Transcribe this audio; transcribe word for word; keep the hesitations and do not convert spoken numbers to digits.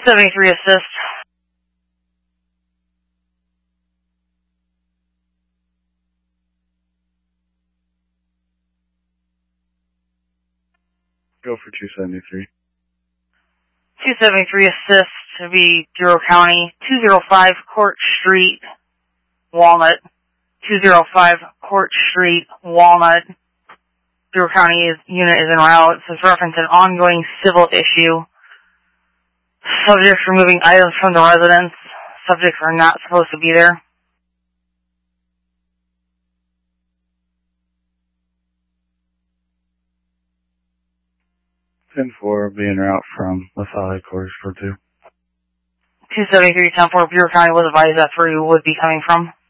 seventy-three assist. Go for two seventy-three. two seventy-three assist to be Bureau County, two oh five Court Street, Walnut. two oh five Court Street, Walnut. Bureau County is, unit is en route. Says reference an ongoing civil issue. Subjects removing items from the residence. Subjects are not supposed to be there. ten four will be en route from LaSalle headquarters for two. two seventy-three ten four Bureau County was advised that's where you would be coming from.